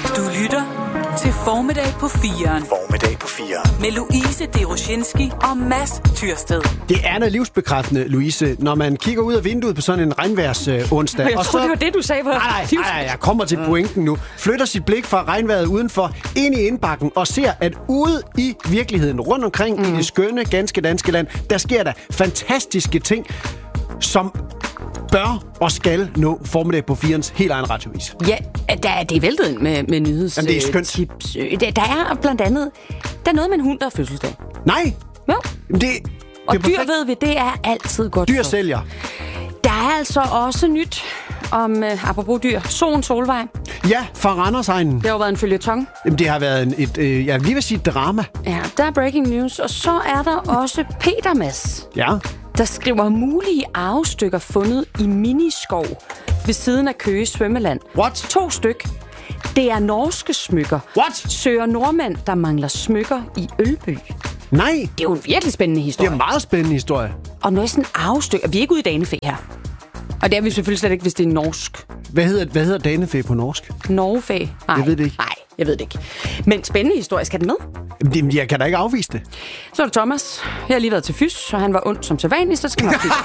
Du lytter til Formiddag på 4'eren. Formiddag på 4'eren. Med Louise Deroshinski og Mads Tyrsted. Det er noget livsbekræftende, Louise, når man kigger ud af vinduet på sådan en regnværsonsdag. Jeg troede, det var det, du sagde. Nej, jeg kommer til pointen nu. Flytter sit blik fra regnvejret udenfor ind i indbakken og ser, at ude i virkeligheden, rundt omkring i det skønne, ganske danske land, der sker der fantastiske ting, som bør og skal nå Formiddag på 4'erens helt egen radiovis. Ja, det er væltet ind med nyheds. Jamen, det er skønt. Tips. Der er blandt andet, der er noget med en hund, der er fødselsdag. Nej! Jo. Og dyr, ved vi, det er altid godt. Dyr sælger. Der er altså også nyt om, apropos dyr, Solvej. Ja, fra Randersegnen. Det har jo været en føljeton. Jamen, det har været jeg vil lige vil sige drama. Ja, der er breaking news. Og så er der også Peter Mads, Ja. der skriver mulige arvestykker fundet i miniskov ved siden af Køge Svømmeland. What? 2 styk. Det er norske smykker. What? Søger nordmand, der mangler smykker i Ølby. Nej, Det er jo en virkelig spændende det historie. er en meget spændende historie. Og noget sådan arvestykker. Vi er ikke ude i danefæ her. Og det er vi selvfølgelig slet ikke, hvis det er norsk. Hvad hedder danefæ på norsk? Norgefæ? Nej. Jeg ved det ikke. Nej, jeg ved det ikke. Men spændende historie. Skal den med? Jamen, jeg kan da ikke afvise det. Så er det Thomas. Jeg har lige været til fys, så han var ond som sædvanligt, så skal man nok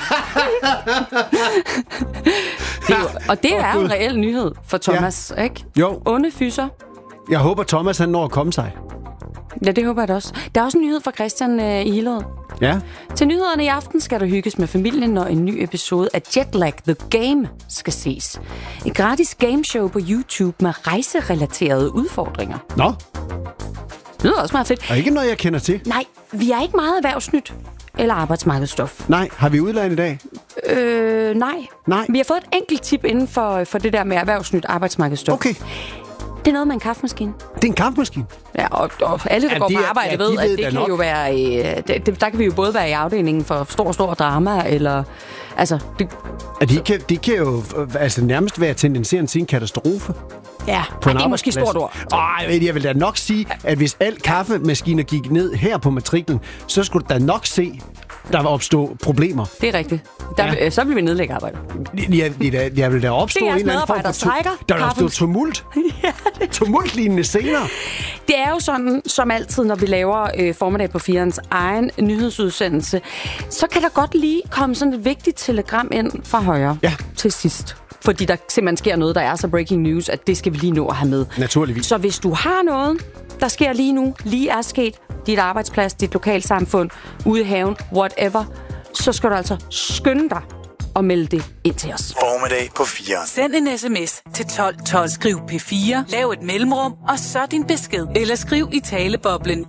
Og det er jo en reel nyhed for Thomas, ikke? Jo. Onde fyser. Jeg håber, Thomas han når at komme sig. Ja, det håber jeg da også. Der er også en nyhed fra Christian i Hillerød. Ja. Til nyhederne i aften skal der hygges med familien, når en ny episode af Jetlag The Game skal ses. Et gratis gameshow på YouTube med rejserelaterede udfordringer. Nå, Det lyder også meget fedt. og ikke noget, jeg kender til. Nej, vi er ikke meget erhvervsnyt eller arbejdsmarkedsstof. Nej, har vi udlandet i dag? Nej. Vi har fået et enkelt tip inden for det der med erhvervsnyt arbejdsmarkedsstof. Okay, Det er noget med en kaffemaskine. det er en kampmaskine. Ja, og alle, der går på arbejde, ved, at det kan jo være... der kan vi jo både være i afdelingen for stor drama, eller... Altså, De kan jo nærmest være tendenserende til en katastrofe. ja, På en det er måske arbejdsplads. stort ord. Jeg vil da nok sige, at hvis al kaffemaskiner gik ned her på matriklen, så skulle du da nok se, der vil opstå problemer. Det er rigtigt. Så vil vi nedlægge arbejde. Jeg vil da opstå en DR's eller anden form medarbejdere for... strækker. Der vil opstå tumult. Tumultlignende scener. Det er jo sådan, som altid, når vi laver Formiddag på 4'erens egen nyhedsudsendelse, så kan der godt lige komme sådan et vigtigt telegram ind fra højre til sidst. Fordi der simpelthen sker noget, der er så breaking news, at det skal vi lige nå at have med. Naturligvis. Så hvis du har noget, der sker lige nu, lige er sket, dit arbejdsplads, dit lokalsamfund, ude i haven, whatever, så skal du altså skynde dig og melde det ind til os. Formiddag på 4'eren. Send en sms til 12 12. Skriv P4. Lav et mellemrum, og så din besked. Eller skriv i taleboblen